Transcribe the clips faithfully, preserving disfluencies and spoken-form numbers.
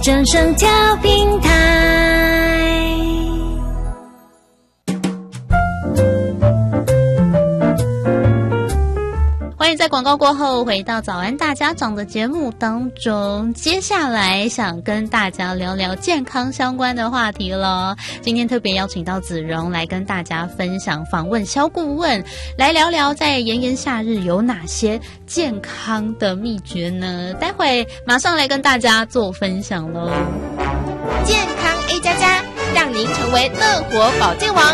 正声调平台。欢迎在广告过后回到早安大家长的节目当中，接下来想跟大家聊聊健康相关的话题了。今天特别邀请到子荣来跟大家分享，访问肖顾问，来聊聊在炎炎夏日有哪些健康的秘诀呢？待会马上来跟大家做分享咯。 健康 A 加加，让您成为乐活保健王。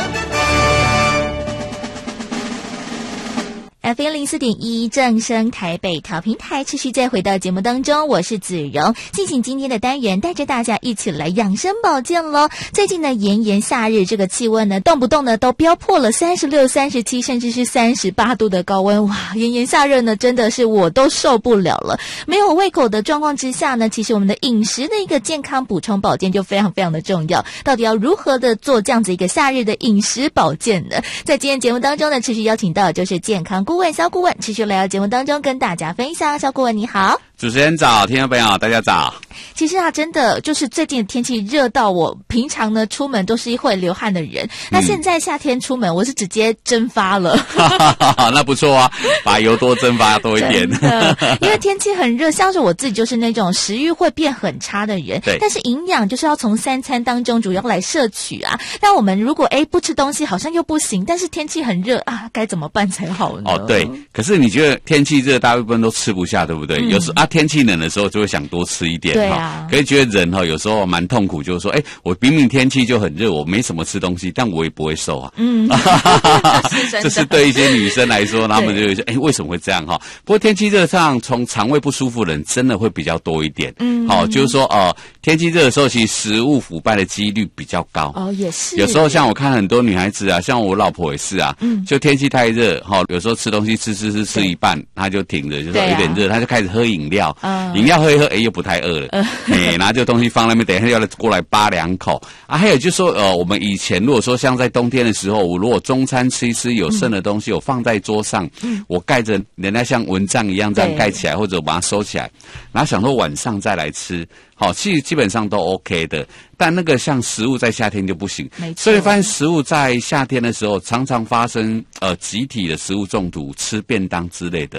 F M 零四点一正声台北调频台，持续再回到节目当中，我是子荣，进行今天的单元，带着大家一起来养生保健咯。最近呢，炎炎夏日，这个气温呢，动不动呢都飙破了三十六、三十七，甚至是三十八度的高温，哇！炎炎夏日呢，真的是我都受不了了。没有胃口的状况之下呢，其实我们的饮食的一个健康补充保健就非常非常的重要。到底要如何的做这样子一个夏日的饮食保健呢？在今天节目当中呢，持续邀请到的就是健康顾问肖顾问，持续来到节目当中跟大家分享。肖顾问你好。 主持人早，听众朋友大家早。 其实啊，真的就是最近的天气热到我平常呢出门都是会流汗的人，嗯、那现在夏天出门我是直接蒸发了。 那不错啊，把油多蒸发多一点。 真的，因为天气很热，像是我自己就是那种食欲会变很差的人， 对， 但是营养就是要从三餐当中主要来摄取啊。那我们如果哎不吃东西好像又不行，但是天气很热啊，该怎么办才好呢？ 哦，对，可是你觉得天气热大部分都吃不下，对不对？嗯、有时候啊天气冷的时候就会想多吃一点， 对啊。 可是觉得人哈、哦、有时候蛮痛苦，就是说，哎，我明明天气就很热，我没什么吃东西，但我也不会瘦啊。嗯，这是对一些女生来说，她们就会说，哎，为什么会这样哈？不过天气热上，从肠胃不舒服的人真的会比较多一点。嗯，好、哦，就是说，呃，天气热的时候，其实食物腐败的几率比较高。 哦，也是。 有时候像我看很多女孩子啊，像我老婆也是啊，嗯，就天气太热，哈、哦，有时候吃东西吃吃吃吃一半，她就停着，就说有点热，她就开始喝饮料，嗯，饮料喝一喝，哎，又不太饿了，哎、嗯，然后就东西放那边，等一下要来过来扒两口啊。还有就是说，呃，我们以前如果说像在冬天的时候，我如果中餐吃一吃有剩的东西，我放在桌上，嗯，我盖着，人家像蚊帐一样这样盖起来，或者我把它收起来，然后想说晚上再来吃。好，其实基本上都 OK 的，但那个像食物在夏天就不行，没错。所以发现食物在夏天的时候常常发生呃集体的食物中毒，吃便当之类的。